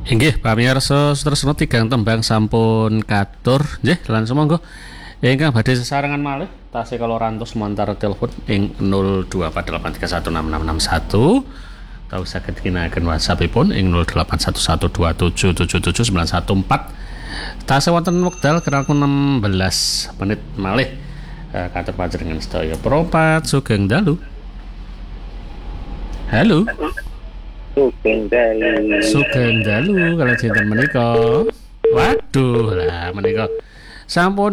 Inggih, pamirsa tresna tigang tembang sampun katur, nggih, lan sumangga ingkang badhe sesarengan malih tasih kala rantos montar telepon ing 02483166661 tau saged ginakaken WhatsApp-ipun ing 081127777914 tasih wonten wekdal kirang 16 menit malih katur panjenengan sedaya propat sugeng dalu. Halo. Sugeng dalu kalau cinten menika. Waduh lah menika sampun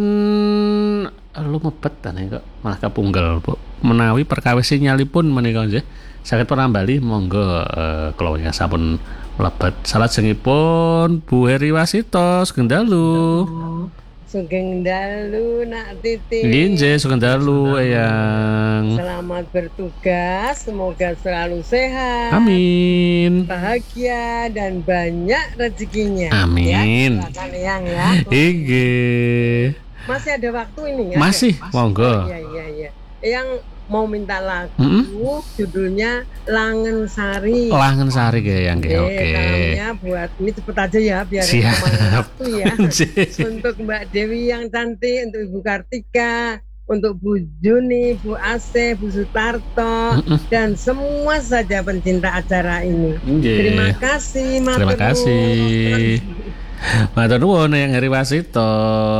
lumebet kok malah kapunggal Bu. Menawi perkawis sinyalipun menika nggih saged penambali monggo kula ingkang sampun mlebet salajengipun Bu Heri Wasito sugeng dalu. Sugeng dalu Nak Titi. Nggih, sugeng dalu Eyang. Selamat bertugas, semoga selalu sehat. Amin. Bahagia dan banyak rezekinya. Amin. Ya, silakan Eyang ya. Inggih. Masih ada waktu ini ya? Masih, monggo. Iya. Eyang mau minta lagu, judulnya Langen Sari. Langen Sari Eyang, oke. Salamnya buat ini cepet aja ya biar kemana waktu ya. Untuk Mbak Dewi yang cantik, untuk Ibu Kartika, untuk Bu Juni, Bu Ase, Bu Sutarto, dan semua saja pencinta acara ini. Terima kasih, Matur. Terima kasih. Matur nuwun yang Heri Wasito.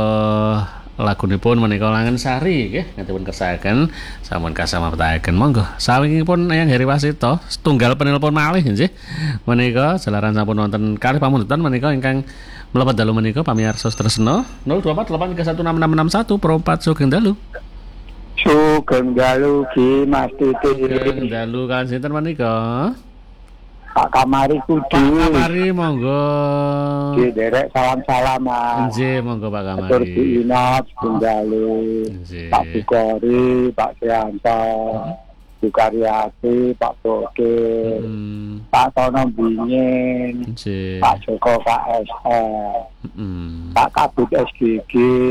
Lagunipun menika Langen Sari nggih ngatipun kersakaken sampun kasamaptaken monggo sawingipun yang Heri Wasito setunggal penelpon malih nggih menika jalaran sampun wonten kalih pamundutan menika ingkang mlebet dalu menika pamirsa tresna 02483166661 perempat sugeng dalu. Sugeng dalu Ki Mas Titi. Sugeng dalu kan sinten menika? Pak Kamari Kudu. Pak Kamari monggo. Derek salam-salaman. Nggih, monggo Pak Kamari. Tur Bu Inat Sunggalu. Pak Bukori, Pak Sianto, Bu Karyati, Pak Boke, Pak Tono Bingin, Pak Joko KSR, Pak Kabut SGG,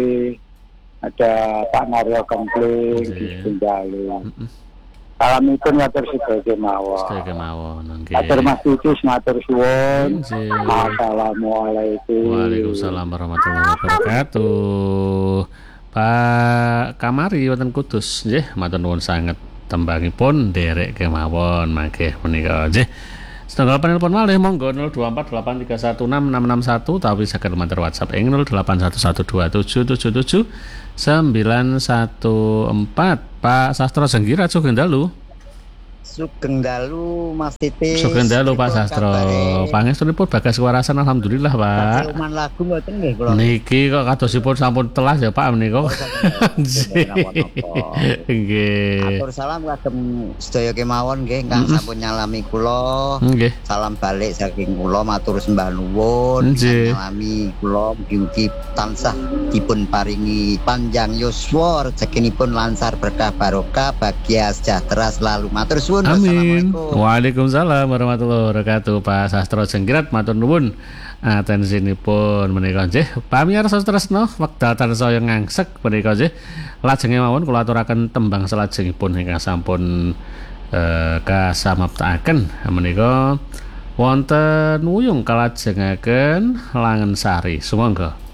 ada Pak Naryo Kempling di Sunggalu. Salamipun matur sedaya mawon. Sedaya mawon nggih. Matur Mas Titis matur suwun. Assalamualaikum. Waalaikumsalam warahmatullahi wabarakatuh. Pak Kamari wonten Kudus nggih, matur nuwun sanget tembangipun derek kemawon mangke menika nggih. Setunggal penelpon malih monggo 02483166661 tapi saged matur WhatsApp ing 081127779914. Pak Sastro Jenggirat sugeng dalu. Sugeng dalu Mas Titi. Sugeng dalu Pak Sastro. Pangestunipun bagas kewarasan alhamdulillah Pak. Kaciluman lagu mboten nggih kula. Niki kok kadosipun sampun telas ya Pak menika. Nggih. Atur salam kagem sedaya kemawon nggih ingkang sampun nyalami kula. Nggih. Salam balik saking kula matur sembah nuwun. Nyalami kula mugi-mugi tansah dipun paringi panjang yuswa rezekinipun lancar berkah barokah bahagia sejahtera selalu matur suwun. Amin. Waalaikumsalam warahmatullahi wabarakatuh. Pak Sastro Jenggirat matur nuwun atensinipun menika nggih. Pamirsa tresna wekdal tansaya ngangsek menika nggih. Lajenge mawon kula aturaken tembang salajengipun ingkang sampun kasamaptaken menika wonten wuyung kalajengaken Langen Sari. Sumangga.